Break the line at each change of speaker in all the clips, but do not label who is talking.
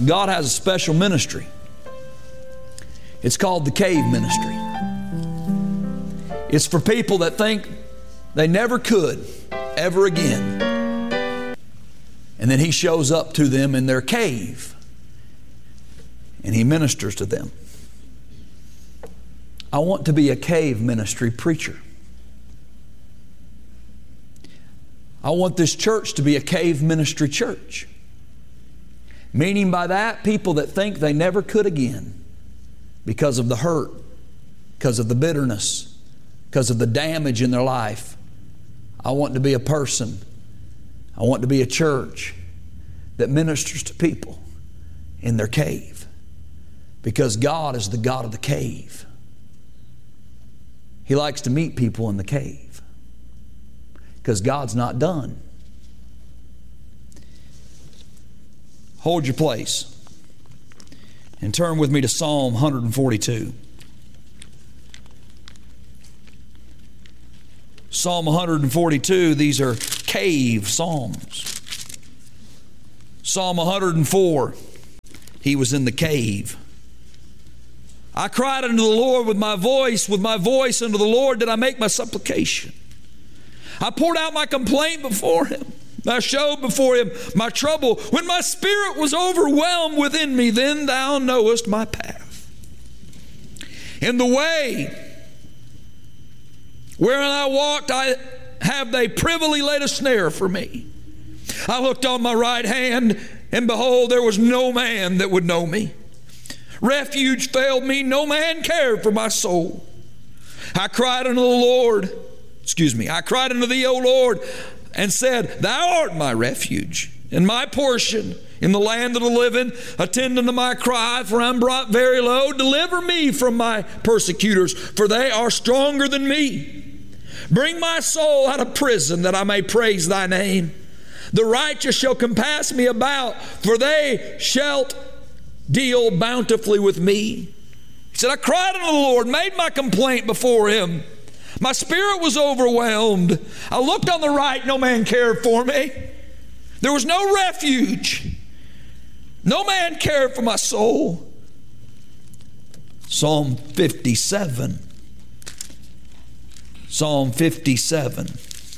God has a special ministry. It's called the cave ministry. It's for people that think they never could ever again. And then He shows up to them in their cave and He ministers to them. I want to be a cave ministry preacher. I want this church to be a cave ministry church. Meaning by that, people that think they never could again because of the hurt, because of the bitterness, because of the damage in their life. I want to be a person, I want to be a church that ministers to people in their cave, because God is the God of the cave. He likes to meet people in the cave because God's not done. Hold your place and turn with me to Psalm 142. Psalm 142, these are cave psalms. Psalm 104, he was in the cave. I cried unto the Lord with my voice unto the Lord did I make my supplication. I poured out my complaint before Him. I showed before Him my trouble. When my spirit was overwhelmed within me, then Thou knowest my path. In the way wherein I walked, have they privily laid a snare for me. I looked on my right hand, and behold, there was no man that would know me. Refuge failed me, no man cared for my soul. I cried unto the Lord, I cried unto Thee, O Lord, and said, Thou art my refuge and my portion in the land of the living. Attend unto my cry, for I am brought very low. Deliver me from my persecutors, for they are stronger than me. Bring my soul out of prison, that I may praise Thy name. The righteous shall compass me about, for they shall deal bountifully with me. He said, I cried unto the Lord, made my complaint before Him. My spirit was overwhelmed. I looked on the right, no man cared for me. There was no refuge. No man cared for my soul. Psalm 57. Psalm 57.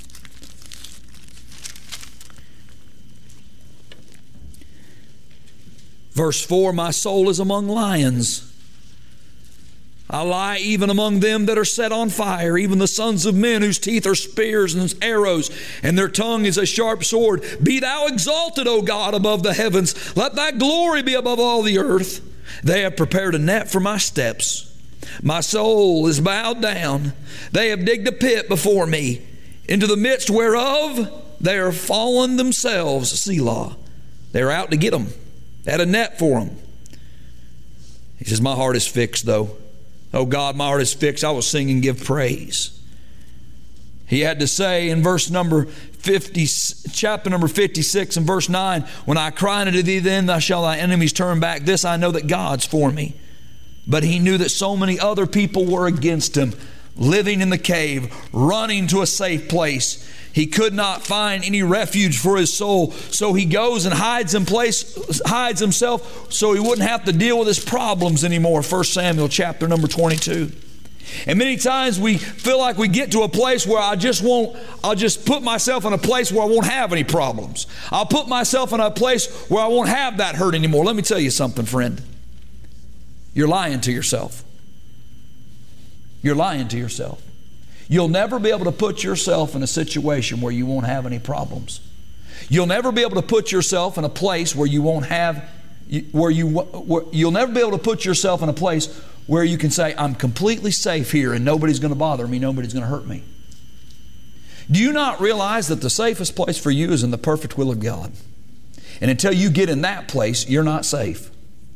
Verse 4, my soul is among lions. I lie even among them that are set on fire, even the sons of men whose teeth are spears and arrows, and their tongue is a sharp sword. Be Thou exalted, O God, above the heavens. Let Thy glory be above all the earth. They have prepared a net for my steps. My soul is bowed down. They have digged a pit before me, into the midst whereof they are fallen themselves. Selah. They're out to get them. They had a net for them. He says, my heart is fixed, though. Oh God, my heart is fixed. I will sing and give praise. He had to say in verse number 50, chapter number 56 and verse 9, when I cry unto Thee, then thou shalt thy enemies turn back. This I know that God's for me. But he knew that so many other people were against him, living in the cave, running to a safe place. He could not find any refuge for his soul. So he goes and hides himself so he wouldn't have to deal with his problems anymore. 1 Samuel chapter number 22. And many times we feel like we get to a place where I'll just put myself in a place where I won't have any problems. I'll put myself in a place where I won't have that hurt anymore. Let me tell you something, friend. You're lying to yourself. You're lying to yourself. You'll never be able to put yourself in a situation where you won't have any problems. You'll never be able to put yourself in a place where you won't have, you'll never be able to put yourself in a place where you can say, I'm completely safe here and nobody's going to bother me, nobody's going to hurt me. Do you not realize that the safest place for you is in the perfect will of God? And until you get in that place, you're not safe.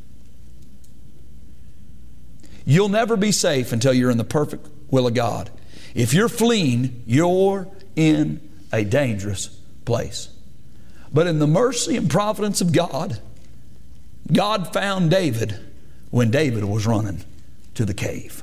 You'll never be safe until you're in the perfect will of God. If you're fleeing, you're in a dangerous place. But in the mercy and providence of God, God found David when David was running to the cave.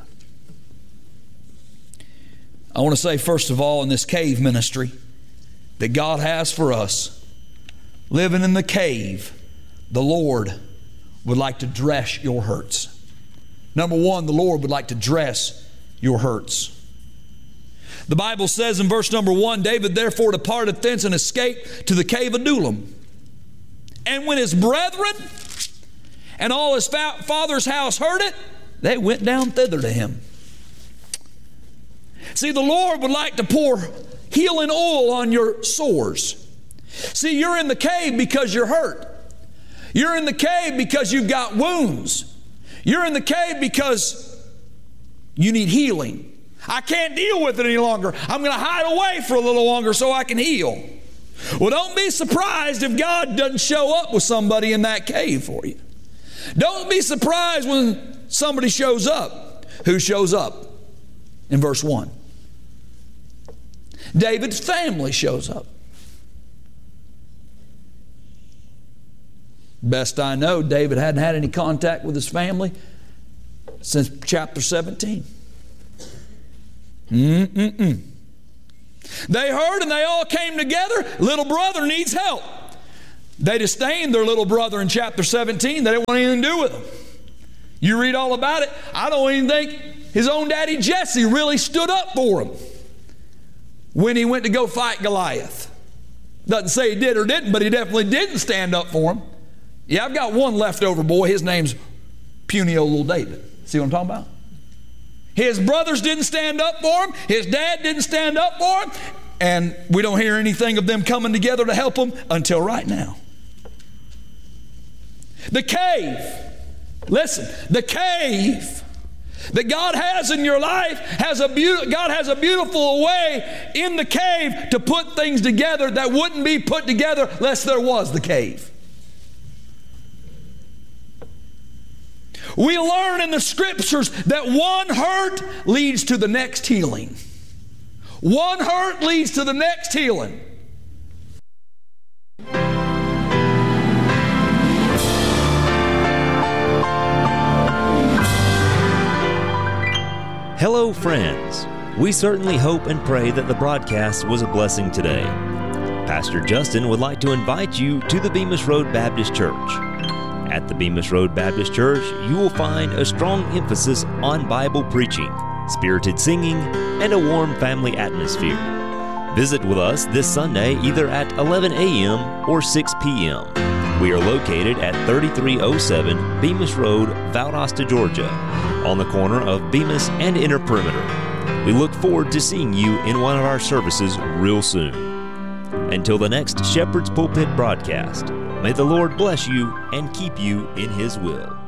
I want to say, first of all, in this cave ministry that God has for us, living in the cave, the Lord would like to dress your hurts. Number one, the Lord would like to dress your hurts. The Bible says in verse number 1, David therefore departed thence and escaped to the cave of Adullam. And when his brethren and all his father's house heard it, they went down thither to him. See, the Lord would like to pour healing oil on your sores. See, you're in the cave because you're hurt. You're in the cave because you've got wounds. You're in the cave because you need healing. I can't deal with it any longer. I'm going to hide away for a little longer so I can heal. Well, don't be surprised if God doesn't show up with somebody in that cave for you. Don't be surprised when somebody shows up. Who shows up? In verse 1. David's family shows up. Best I know, David hadn't had any contact with his family since chapter 17. They heard and they all came together. Little brother needs help. They disdained their little brother in chapter 17. They didn't want anything to do with him. You read all about it. I don't even think his own daddy Jesse really stood up for him when he went to go fight Goliath. Doesn't say he did or didn't, but he definitely didn't stand up for him. Yeah, I've got one leftover boy. His name's puny old little David. See what I'm talking about? His brothers didn't stand up for him. His dad didn't stand up for him. And we don't hear anything of them coming together to help him until right now. The cave. Listen, the cave that God has in your life God has a beautiful way in the cave to put things together that wouldn't be put together unless there was the cave. We learn in the scriptures that one hurt leads to the next healing. One hurt leads to the next healing.
Hello, friends. We certainly hope and pray that the broadcast was a blessing today. Pastor Justin would like to invite you to the Bemis Road Baptist Church. At the Bemis Road Baptist Church, you will find a strong emphasis on Bible preaching, spirited singing, and a warm family atmosphere. Visit with us this Sunday either at 11 a.m. or 6 p.m. We are located at 3307 Bemis Road, Valdosta, Georgia, on the corner of Bemis and Inner Perimeter. We look forward to seeing you in one of our services real soon. Until the next Shepherd's Pulpit broadcast, may the Lord bless you and keep you in His will.